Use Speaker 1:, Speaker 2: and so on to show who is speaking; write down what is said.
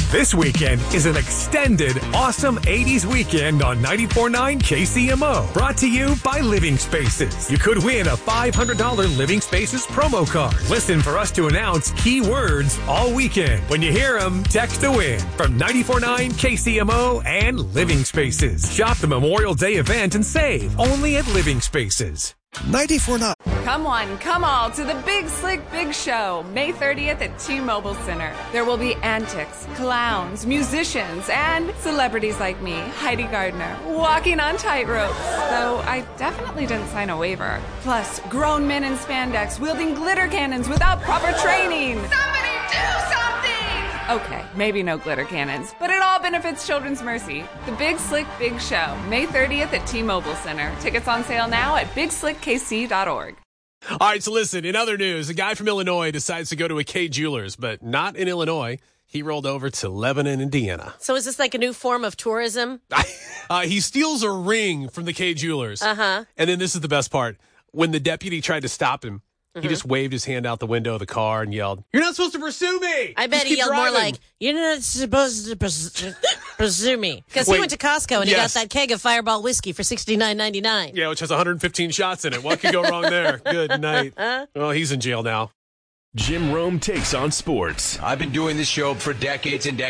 Speaker 1: This weekend is an extended, awesome 80s weekend on 94.9 KCMO. Brought to you by Living Spaces. You could win a $500 Living Spaces promo card. Listen for us to announce key words all weekend. When you hear them, text to win from 94.9 KCMO and Living Spaces. Shop the Memorial Day event and save only at Living Spaces.
Speaker 2: 94.9.
Speaker 3: Come one, come all to the Big Slick Big Show, May 30th at T-Mobile Center. There will be antics, clowns, musicians, and celebrities like me, Heidi Gardner, walking on tightropes. Though I definitely didn't sign a waiver. Plus, grown men in spandex wielding glitter cannons without proper training. Somebody do something! Okay, maybe no glitter cannons, but it all benefits Children's Mercy. The Big Slick Big Show, May 30th at T-Mobile Center. Tickets on sale now at bigslickkc.org.
Speaker 4: All right, so listen, in other news, a guy from Illinois decides to go to a Kay Jewelers, but not in Illinois. He rolled over to Lebanon, Indiana.
Speaker 5: So is this like a new form of tourism?
Speaker 4: He steals a ring from the Kay Jewelers.
Speaker 5: Uh-huh.
Speaker 4: And then this is the best part. When the deputy tried to stop him, he just waved his hand out the window of the car and yelled, "You're not supposed to pursue me!"
Speaker 5: I bet he yelled more like, "You're not supposed to pursue me." Because he went to Costco and he got that keg of Fireball whiskey for $69.99.
Speaker 4: Yeah, which has 115 shots in it. What could go wrong there? Good night. Well, he's in jail now.
Speaker 1: Jim Rome takes on sports.
Speaker 6: I've been doing this show for decades and decades.